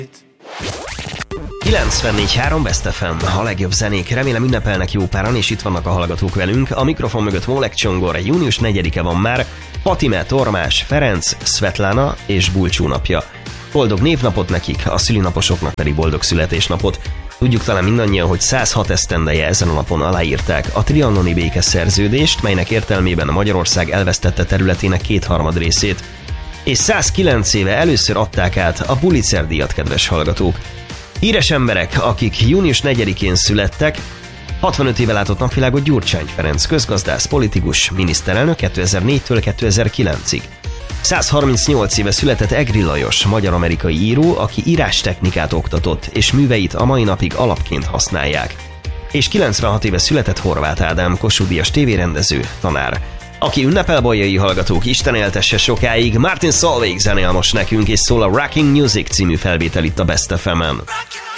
94.3 Best FM, a legjobb zenék, remélem ünnepelnek jó páran, és itt vannak a hallgatók velünk. A mikrofon mögött Molek Csongor, június 4-e van már, Fatime, Tormás, Ferenc, Svetlana és Bulcsú napja. Boldog névnapot nekik, a szülinaposoknak pedig boldog születésnapot. Tudjuk talán mindannyian, hogy 106 esztendeje ezen a napon aláírták a trianoni békeszerződést, melynek értelmében a Magyarország elvesztette területének 2/3 részét. És 109 éve először adták át a Pulitzer-díjat, kedves hallgatók. Híres emberek, akik június 4-én születtek, 65 éve látott napvilágot Gyurcsány Ferenc, közgazdász, politikus, miniszterelnök 2004-től 2009-ig. 138 éve született Egri Lajos, magyar-amerikai író, aki írástechnikát oktatott, és műveit a mai napig alapként használják. És 96 éve született Horváth Ádám, Kossuth-díjas tévérendező, tanár. Aki ünnepel, bajai hallgatók, Isten éltesse sokáig, Martin Solveig zenél most nekünk, és szól a Rocking Music című felvétel itt a Best FM-en.